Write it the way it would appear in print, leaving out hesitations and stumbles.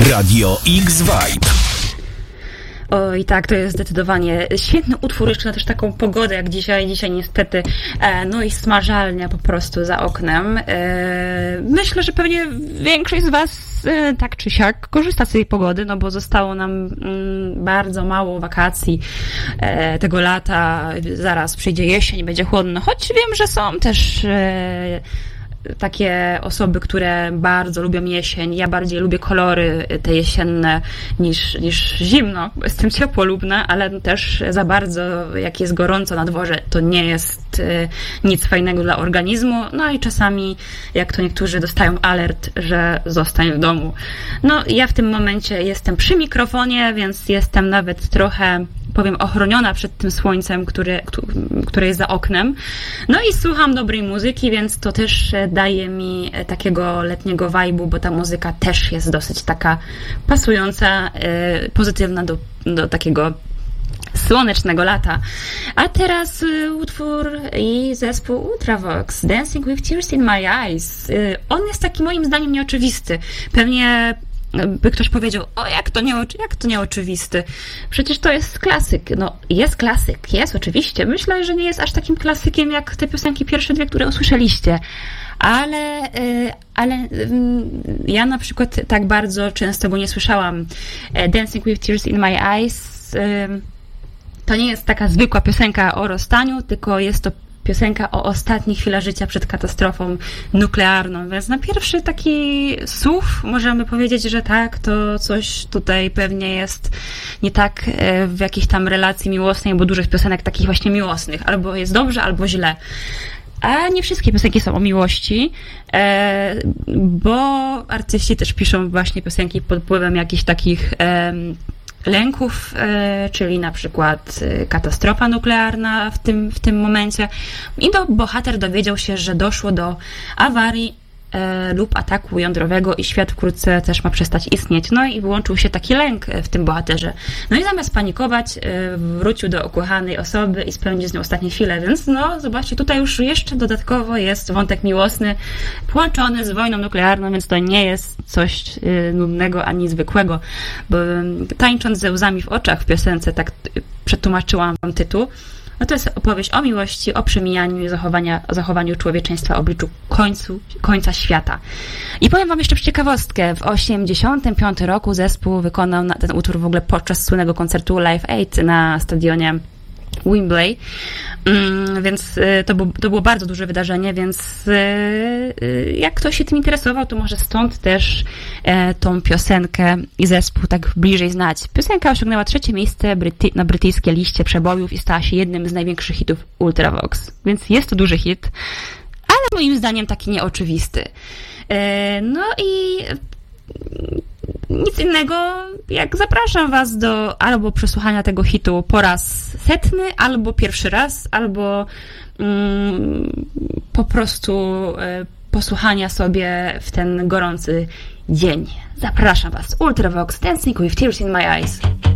Radio X-Vibe. Oj, tak, to jest zdecydowanie świetny utwór, jeszcze na też taką pogodę jak dzisiaj. Dzisiaj niestety, no i smażalnia po prostu za oknem. Myślę, że pewnie większość z Was tak czy siak korzysta z tej pogody, no bo zostało nam bardzo mało wakacji tego lata. Zaraz przyjdzie jesień, będzie chłodno, choć wiem, że są też takie osoby, które bardzo lubią jesień. Ja bardziej lubię kolory te jesienne niż zimno, bo jestem ciepłolubna, ale też za bardzo, jak jest gorąco na dworze, to nie jest nic fajnego dla organizmu. No i czasami, jak to niektórzy dostają alert, że zostań w domu. No ja w tym momencie jestem przy mikrofonie, więc jestem nawet trochę, powiem, ochroniona przed tym słońcem, które jest za oknem. No i słucham dobrej muzyki, więc to też daje mi takiego letniego vibe'u, bo ta muzyka też jest dosyć taka pasująca, pozytywna do takiego słonecznego lata. A teraz utwór i zespół Ultravox, Dancing with Tears in My Eyes. On jest taki moim zdaniem nieoczywisty. Pewnie by ktoś powiedział, jak to nieoczywisty? Przecież to jest klasyk. No, jest klasyk, jest oczywiście. Myślę, że nie jest aż takim klasykiem, jak te piosenki pierwsze dwie, które usłyszeliście. Ale ja na przykład tak bardzo często go nie słyszałam. Dancing with Tears in My Eyes to nie jest taka zwykła piosenka o rozstaniu, tylko jest to piosenka o ostatnich chwilach życia przed katastrofą nuklearną, więc na pierwszy taki słuch możemy powiedzieć, że tak, to coś tutaj pewnie jest nie tak w jakiejś tam relacji miłosnej, bo dużo jest piosenek takich właśnie miłosnych, albo jest dobrze, albo źle. A nie wszystkie piosenki są o miłości, bo artyści też piszą właśnie piosenki pod wpływem jakichś takich lęków, czyli na przykład katastrofa nuklearna w tym momencie. I bohater dowiedział się, że doszło do awarii lub ataku jądrowego i świat wkrótce też ma przestać istnieć. No i wyłączył się taki lęk w tym bohaterze. No i zamiast panikować, wrócił do ukochanej osoby i spędził z nią ostatnie chwile. Więc no, zobaczcie, tutaj już jeszcze dodatkowo jest wątek miłosny połączony z wojną nuklearną, więc to nie jest coś nudnego ani zwykłego. Bo tańcząc ze łzami w oczach w piosence, tak przetłumaczyłam wam tytuł. No to jest opowieść o miłości, o przemijaniu i zachowaniu człowieczeństwa w obliczu końca świata. I powiem wam jeszcze ciekawostkę. W 1985 roku zespół wykonał ten utwór w ogóle podczas słynnego koncertu Live Aid na stadionie Wembley. Więc to było bardzo duże wydarzenie, więc jak ktoś się tym interesował, to może stąd też tą piosenkę i zespół tak bliżej znać. Piosenka osiągnęła 3. miejsce na brytyjskie liście przebojów i stała się jednym z największych hitów Ultravox. Więc jest to duży hit, ale moim zdaniem taki nieoczywisty. No i nic innego, jak zapraszam was do albo przesłuchania tego hitu po raz 100, albo pierwszy raz, albo po prostu posłuchania sobie w ten gorący dzień. Zapraszam was. Ultravox, Dancing with Tears in My Eyes.